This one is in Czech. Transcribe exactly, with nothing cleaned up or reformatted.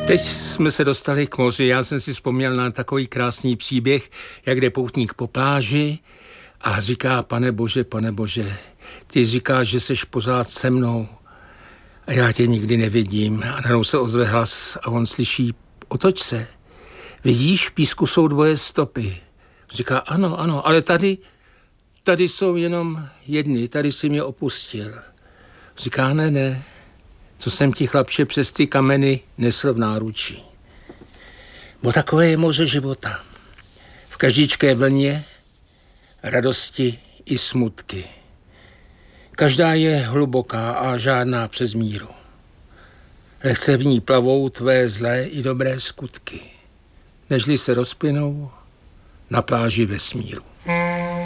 Teď jsme se dostali k moři. Já jsem si vzpomněl na takový krásný příběh, jak jde poutník po pláži a říká: Pane Bože, Pane Bože, ty říkáš, že seš pořád se mnou a já tě nikdy nevidím. A najednou se ozve hlas a on slyší: otoč se. Vidíš, v písku jsou dvoje stopy. Říká: ano, ano, ale tady, tady jsou jenom jedny, tady si mě opustil. Říká: ne, ne, co jsem ti, chlapče, přes ty kameny nesl v náručí. Bo takové je moře života. V každičké vlně radosti i smutky. Každá je hluboká a žádná přes míru. Lehce v ní plavou tvé zlé i dobré skutky, nežli se rozplynou na pláži vesmíru.